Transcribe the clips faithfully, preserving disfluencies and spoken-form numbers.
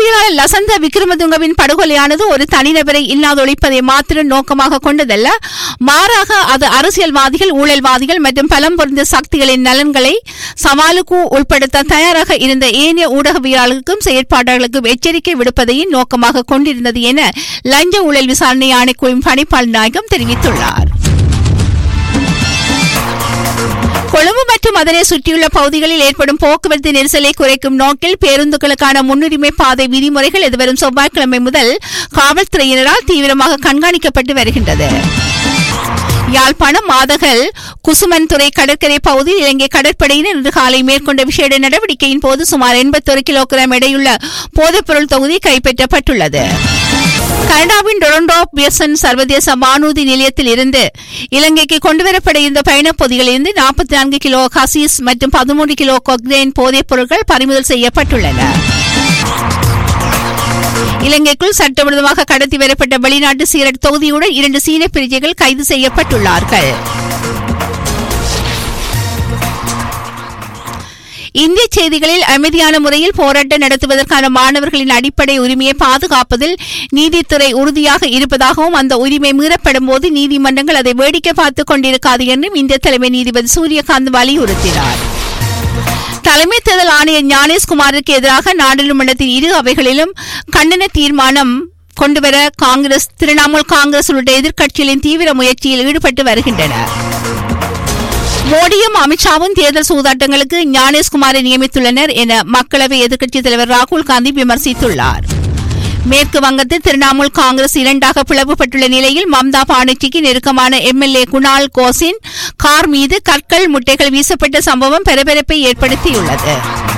அரசியலாளர் லசந்த விக்ரமதுங்கவின் படுகொலையானது ஒரு தனிநபரை இல்லாதொழிப்பதை மாத்திரம் நோக்கமாக கொண்டதல்ல, மாறாக அது அரசியல்வாதிகள், ஊழல்வாதிகள் மற்றும் பலம் பொருந்த சக்திகளின் நலன்களை சவாலுக்கு உட்படுத்த தயாராக இருந்த ஏனைய ஊடகவியலாளர்களுக்கும் செயற்பாட்டாளர்களுக்கும் எச்சரிக்கை விடுப்பதையும் நோக்கமாக கொண்டிருந்தது என லஞ்ச ஊழல் விசாரணை ஆணைக்குழுவின் பணிப்பாளர் நாயகம் தெரிவித்துள்ளார். கொழும்பு மற்றும் அதனை சுற்றியுள்ள பகுதிகளில் ஏற்படும் போக்குவரத்து நெரிசலை குறைக்கும் நோக்கில் பேருந்துகளுக்கான முன்னுரிமை பாதை விதிமுறைகள் எதிர்வரும் செவ்வாய்க்கிழமை முதல் காவல்துறையினரால் தீவிரமாக கண்காணிக்கப்பட்டு வருகின்றது. யாழ்ப்பாணம் மாதகல் குசுமன்துறை கடற்கரை பகுதியில் இலங்கை கடற்படையினர் இன்று காலை மேற்கொண்ட விசேட நடவடிக்கையின் போது சுமார் எண்பத்தொரு கிலோகிராம் எடையுள்ள போதைப்பொருள் தொகுதி கைப்பற்றப்பட்டுள்ளது. கனடாவின் டொரண்டோ பியர்சன் சர்வதேச வானூர்தி நிலையத்தில் இருந்து இலங்கைக்கு கொண்டுவரப்பட இருந்த பயணப் பொதிகளில் இருந்து நாற்பத்தி நான்கு கிலோ ஹசீஸ் மற்றும் பதிமூன்று கிலோ கொக்ரைன் போதைப் பொருட்கள் பறிமுதல் செய்யப்பட்டுள்ளன. இலங்கைக்குள் சட்டவிரோதமாக கடத்தி வரப்பட்ட வெளிநாட்டு சிகரெட் தொகுதியுடன் இரண்டு சீன பிரஜைகள் கைது செய்யப்பட்டுள்ளார்கள். இந்திய செய்திகளில் அமைதியான முறையில் போராட்டம் நடத்துவதற்கான மாணவர்களின் அடிப்படை உரிமையை பாதுகாப்பதில் நீதித்துறை உறுதியாக இருப்பதாகவும் அந்த உரிமை மீறப்படும் போது நீதிமன்றங்கள் அதை வேடிக்கை பார்த்துக் கொண்டிருக்காது என்றும் இந்திய தலைமை நீதிபதி சூரியகாந்த் வலியுறுத்தினார். தலைமை தேர்தல் ஆணையர் ஞானேஷ்குமாருக்கு எதிராக நாடாளுமன்றத்தின் இரு அவைகளிலும் கண்டன தீர்மானம் கொண்டுவர காங்கிரஸ், திரிணாமுல் காங்கிரஸ் உள்ளிட்ட எதிர்க்கட்சிகளின் தீவிர முயற்சியில் ஈடுபட்டு வருகின்றனர். மோடியும் அமித்ஷாவும் தேர்தல் சூதாட்டங்களுக்கு ஞானேஷ்குமாரை நியமித்துள்ளனர் என மக்களவை எதிர்க்கட்சித் தலைவர் ராகுல் காந்தி விமர்சித்துள்ளார். மேற்கு வங்கத்தில் திரிணாமுல் காங்கிரஸ் இரண்டாக பிளவுபட்டுள்ள நிலையில் மம்தா பானர்ஜிக்கு நெருக்கமான எம்எல்ஏ குணால் கோஸின் கார் மீது கற்கள், முட்டைகள் வீசப்பட்ட சம்பவம் பரபரப்பை ஏற்படுத்தியுள்ளது.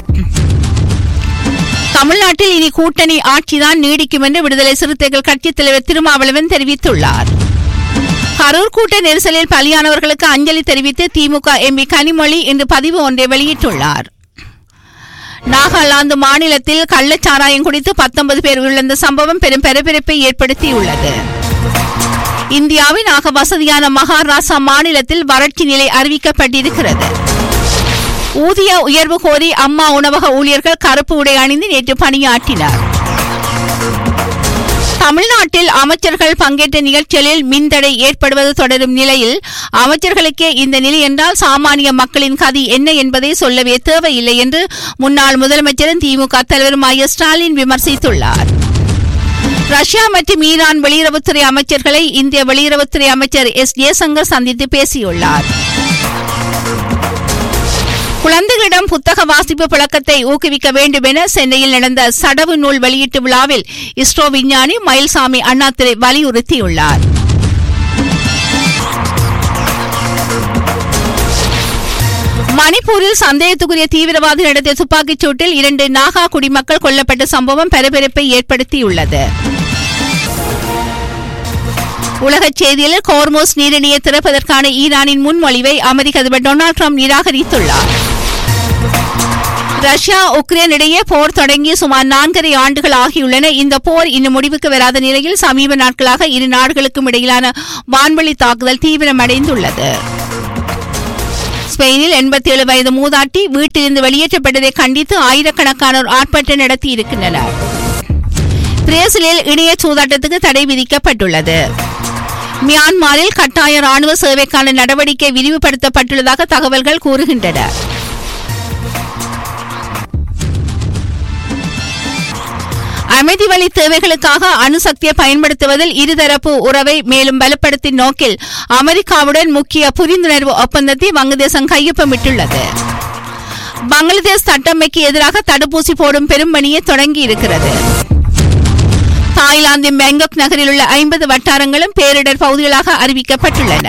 தமிழ்நாட்டில் இனி கூட்டணி ஆட்சிதான் நீடிக்கும் என்று விடுதலை சிறுத்தைகள் கட்சித் தலைவர் திருமாவளவன் தெரிவித்துள்ளார். கரூர் கூட்ட நெரிசலில் பலியானவர்களுக்கு அஞ்சலி தெரிவித்து திமுக எம்பி கனிமொழி இன்று பதிவு ஒன்றை வெளியிட்டுள்ளார். நாகாலாந்து மாநிலத்தில் கள்ளச்சாராயம் குடித்து பத்தொன்பது பேர் உயிரிழந்த சம்பவம் பெரும் பரபரப்பை ஏற்படுத்தியுள்ளது. இந்தியாவின் ஆக வசதியான மகாராஷ்டிரா மாநிலத்தில் வறட்சி நிலை அறிவிக்கப்பட்டிருக்கிறது. ஊதிய உயர்வு கோரி அம்மா உணவக ஊழியர்கள் கருப்பு உடை அணிந்து நேற்று பணியாற்றினர். தமிழ்நாட்டில் அமைச்சர்கள் பங்கேற்ற நிகழ்ச்சிகளில் மின்தடை ஏற்படுவது தொடரும் நிலையில் அமைச்சர்களுக்கே இந்த நிலை என்றால் சாமானிய மக்களின் கதி என்ன என்பதை சொல்லவே தேவையில்லை என்று முன்னாள் முதலமைச்சரும் திமுக தலைவரும் ஐ எஸ் ஸ்டாலின் விமர்சித்துள்ளார். ரஷ்யா மற்றும் ஈரான் வெளியுறவுத்துறை அமைச்சர்களை இந்திய வெளியுறவுத்துறை அமைச்சர் எஸ் ஜெய்சங்கர் சந்தித்து பேசியுள்ளார். குழந்தைகளிடம் புத்தக வாசிப்பு பழக்கத்தை ஊக்குவிக்க வேண்டும் என சென்னையில் நடந்த சடவு நூல் வெளியீட்டு விழாவில் இஸ்ரோ விஞ்ஞானி மயில்சாமி அண்ணாதுரை வலியுறுத்தியுள்ளார். மணிப்பூரில் சந்தேகத்துக்குரிய தீவிரவாதி நடத்திய துப்பாக்கிச் சூட்டில் இரண்டு நாகா குடிமக்கள் கொல்லப்பட்ட சம்பவம் பரபரப்பை ஏற்படுத்தியுள்ளது. உலகச் செய்தியில் ஹோர்மோஸ் நீரிணையை திறப்பதற்கான ஈரானின் முன்மொழிவை அமெரிக்க அதிபர் டொனால்டு டிரம்ப் நிராகரித்துள்ளார். ரஷ்யா உக்ரைன் இடையே போர் தொடங்கி சுமார் நான்கரை ஆண்டுகள் ஆகியுள்ளன. இந்த போர் இன்னும் முடிவுக்கு வராத நிலையில் சமீப நாட்களாக இரு நாடுகளுக்கும் இடையிலான வான்வழி தாக்குதல் தீவிரமடைந்துள்ளது. ஸ்பெயினில் எண்பத்தி ஏழு வயது மூதாட்டி வீட்டிலிருந்து வெளியேற்றப்பட்டதை கண்டித்து ஆயிரக்கணக்கானோர் ஆர்ப்பாட்டம் நடத்தியிருக்கின்றனர். பிரேசிலில் இணைய சூதாட்டத்துக்கு தடை விதிக்கப்பட்டுள்ளது. மியான்மரில் கட்டாய ராணுவ சேவைக்கான நடவடிக்கை விரிவுபடுத்தப்பட்டுள்ளதாக தகவல்கள் கூறுகின்றன. அமைதி வழி தேவைகளுக்காக அணுசக்தியை பயன்படுத்துவதில் இருதரப்பு உறவை மேலும் பலப்படுத்தும் நோக்கில் அமெரிக்காவுடன் முக்கிய புரிந்துணர்வு ஒப்பந்தத்தை வங்கதேசம் கையொப்பமிட்டுள்ளது. பங்களாதேஷ் சட்டமைக்கு எதிராக தடுப்பூசி போடும் பெரும் பணியை தொடங்கியிருக்கிறது. தாய்லாந்தின் பேங்காக் நகரில் உள்ள ஐம்பது வட்டாரங்களும் பேரிடர் பகுதிகளாக அறிவிக்கப்பட்டுள்ளன.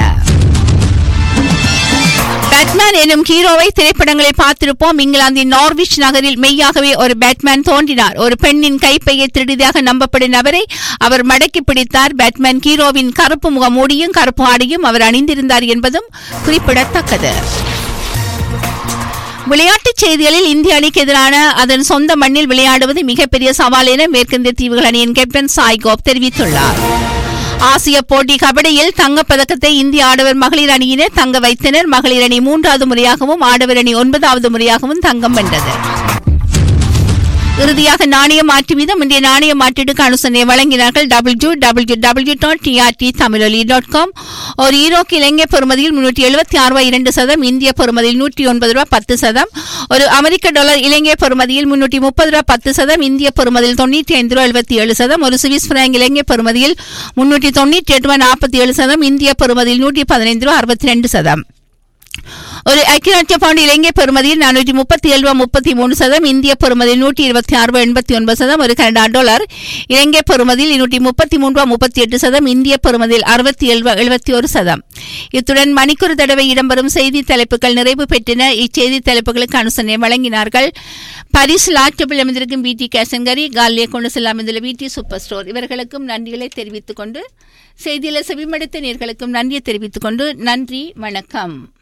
பேட்மேன் எனும் ஹீரோவை திரைப்படங்களை பார்த்திருப்போம். இங்கிலாந்தின் நார்விச் நகரில் மெய்யாகவே ஒரு பேட்மேன் தோன்றினார். ஒரு பெண்ணின் கைப்பையை திருடியதாக நம்பப்படும் நபரை அவர் மடக்கி பிடித்தார். பேட்மேன் ஹீரோவின் கருப்பு முகமூடியும் கருப்பு ஆடையும் அவர் அணிந்திருந்தார் என்பதும் குறிப்பிடத்தக்கது. விளையாட்டுச் செய்திகளில் இந்திய அணிக்கு எதிரான அதன் சொந்த மண்ணில் விளையாடுவது மிகப்பெரிய சவால் என மேற்கிந்திய தீவுகள் அணியின் கேப்டன் சாய் கோப் தெரிவித்துள்ளார். ஆசிய போட்டி கபடியில் தங்கப்பதக்கத்தை இந்திய ஆடவர் மகளிர் அணியினர் தங்க வைத்தனர். மகளிர் அணி மூன்றாவது முறையாகவும் ஆடவர் அணி ஒன்பதாவது முறையாகவும் தங்கம் வென்றது. இறுதியாக நாணய மாற்று வீதம். இன்றைய நாணய மாற்றீடுக்கு அனுசரணை வழங்கினார்கள். W W W dot TRT தமிழொலி டாட் காம். ஒரு ஈரோக்கு இலங்கை பெறுமதியில் முன்னூற்றி எழுபத்தி ஆறு ரூபாய் இரண்டு சதம், இந்திய பெறுமதியில் நூற்றி ஒன்பது ரூபாய் பத்து சதம். ஒரு அமெரிக்க டாலர் இலங்கை பெறுமதியில் முன்னூற்றி முப்பது ரூபாய் பத்து சதம், இந்திய பெறுமதியில் தொண்ணூற்றி ஐந்து ரூபாய் எழுபத்தி ஏழு சதம். ஒரு சுவிஸ் பிராங்க் இலங்கை பெறுமதியில் முன்னூற்றி தொண்ணூற்றி எட்டு ரூபாய் நாற்பத்தி ஏழு சதம், இந்திய பெறுமதியில் நூற்றி பதினைந்து ரூபாய் அறுபத்தி ரெண்டு சதம். ஒரு ஐக்கிய பவுண்ட் இலங்கை பெறுமதியில் நானூற்றி முப்பத்தி ஏழு ரூபாய் முப்பத்தி மூணு சதம், இந்திய பெறுமதியில் நூற்றி இருபத்தி ஆறு ரூபாய் எண்பத்தி ஒன்பது சதம். ஒரு கனடா டாலர் இலங்கை பெறுமதியில் நூற்றி முப்பத்தி மூன்று ரூபாய் முப்பத்தி எட்டு சதம், இந்திய பெறுமதியில் அறுபத்தி ஏழு ரூபாய் எழுபத்தி ஒரு சதம். இத்துடன் மணிக்கூர் தடவை இடம்பெறும் செய்தி தலைப்புகள் நிறைவு பெற்றன. இச்செய்தி தலைப்புகளுக்கு அனுசரணை வழங்கினார்கள் பாரிஸ் லாட்சப்பில் அமைந்திருக்கும் பிடி கேஷன்கரி, காலிலே கொண்டு செல்ல அமைந்துள்ள பிடி சூப்பர் ஸ்டோர். இவர்களுக்கும் நன்றிகளை தெரிவித்துக் கொண்டு செய்தியில செவிமடுத்த நேர்களுக்கும் நன்றியை தெரிவித்துக் கொண்டு நன்றி, வணக்கம்.